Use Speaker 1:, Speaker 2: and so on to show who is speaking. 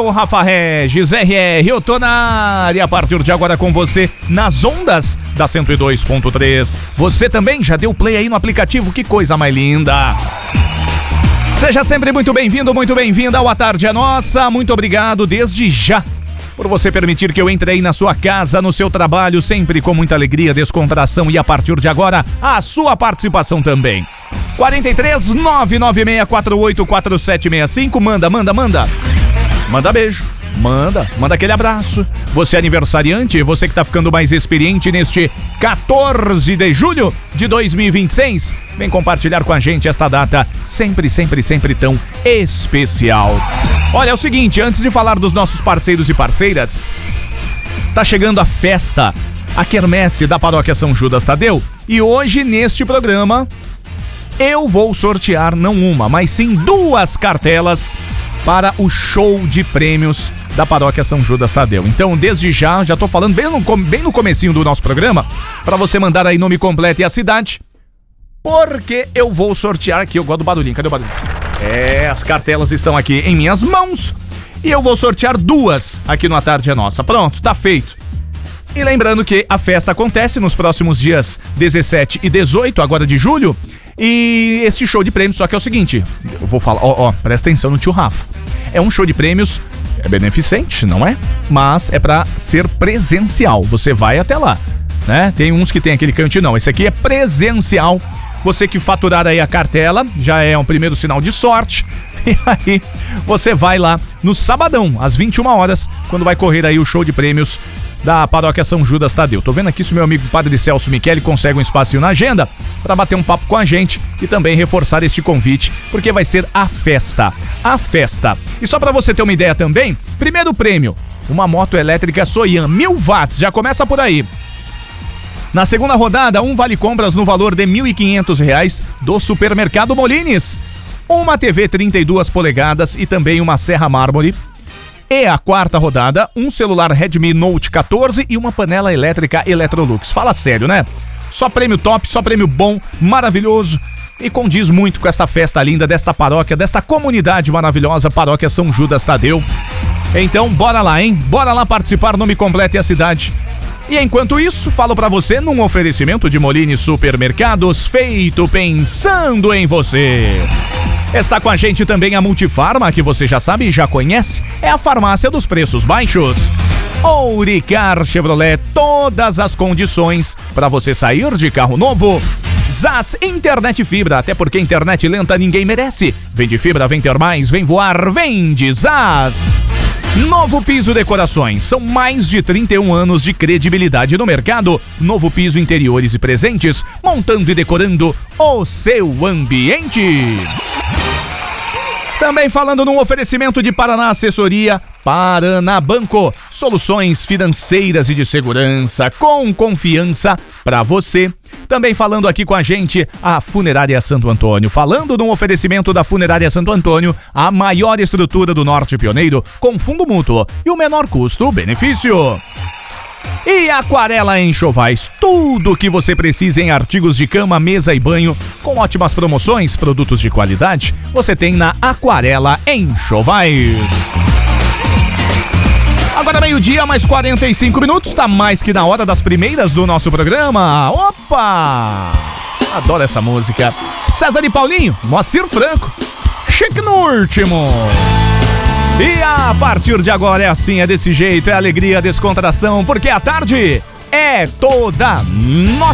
Speaker 1: Rafa Regis, RR, eu tô na área a partir de agora com você nas ondas da 102.3. Você também já deu play aí no aplicativo, que coisa mais linda. Seja sempre muito bem-vindo, muito bem-vinda ao A Tarde é Nossa. Muito obrigado desde já por você permitir que eu entre aí na sua casa, no seu trabalho, sempre com muita alegria, descontração e a partir de agora, a sua participação também. 43 996 48 4765, manda beijo, manda aquele abraço. Você é aniversariante, você que tá ficando mais experiente neste 14 de julho de 2026, vem compartilhar com a gente esta data sempre tão especial. Olha, é o seguinte, antes de falar dos nossos parceiros e parceiras, tá chegando a festa, a quermesse da Paróquia São Judas Tadeu, e hoje neste programa eu vou sortear não uma, mas sim 2 cartelas para o show de prêmios da Paróquia São Judas Tadeu. Então, desde já tô falando bem no comecinho do nosso programa, para você mandar aí nome completo e a cidade, porque eu vou sortear aqui. Eu gosto do barulhinho, cadê o barulho? As cartelas estão aqui em minhas mãos e eu vou sortear 2 aqui no A Tarde é Nossa. Pronto, tá feito. E lembrando que a festa acontece nos próximos dias 17 e 18, agora de julho, e esse show de prêmios, só que é o seguinte, eu vou falar, presta atenção no tio Rafa. É um show de prêmios, é beneficente, não é? Mas é pra ser presencial, você vai até lá, né? Tem uns que tem aquele cantinho, não, esse aqui é presencial. Você que faturar aí a cartela, já é um primeiro sinal de sorte. E aí, você vai lá no sabadão, às 21 horas, quando vai correr aí o show de prêmios da Paróquia São Judas Tadeu. Tô vendo aqui se o meu amigo Padre Celso Michele consegue um espacinho na agenda para bater um papo com a gente e também reforçar este convite, porque vai ser a festa. E só para você ter uma ideia também, primeiro prêmio, uma moto elétrica Soyan, 1000 watts, já começa por aí. Na segunda rodada, um vale compras no valor de R$ 1.500 do Supermercado Molines. Uma TV 32 polegadas e também uma serra mármore. E a quarta rodada, um celular Redmi Note 14 e uma panela elétrica Electrolux. Fala sério, né? Só prêmio top, só prêmio bom, maravilhoso. E condiz muito com esta festa linda desta paróquia, desta comunidade maravilhosa, Paróquia São Judas Tadeu. Então, bora lá, hein? Bora lá participar, nome completo e a cidade. E enquanto isso, falo pra você num oferecimento de Molines Supermercados, feito pensando em você. Está com a gente também a Multifarma, que você já sabe e já conhece, é a farmácia dos preços baixos. Ouricar Chevrolet, todas as condições para você sair de carro novo. Zaz Internet Fibra, até porque internet lenta ninguém merece. Vem de fibra, vem ter mais, vem voar, vem de Zaz. Novo Piso Decorações, são mais de 31 anos de credibilidade no mercado. Novo Piso Interiores e Presentes, montando e decorando o seu ambiente. Também falando num oferecimento de Paraná Assessoria, Paraná Banco, soluções financeiras e de segurança com confiança para você. Também falando aqui com a gente, a Funerária Santo Antônio. Falando num oferecimento da Funerária Santo Antônio, a maior estrutura do Norte Pioneiro, com fundo mútuo e o menor custo-benefício. E Aquarela Enxovais, tudo o que você precisa em artigos de cama, mesa e banho, com ótimas promoções, produtos de qualidade, você tem na Aquarela Enxovais. Agora meio-dia, mais 45 minutos, tá mais que na hora das primeiras do nosso programa. Opa! Adoro essa música. César e Paulinho, Moacir Franco, cheque no último. E a partir de agora é assim, é desse jeito, é alegria, descontração, porque a tarde é toda nossa.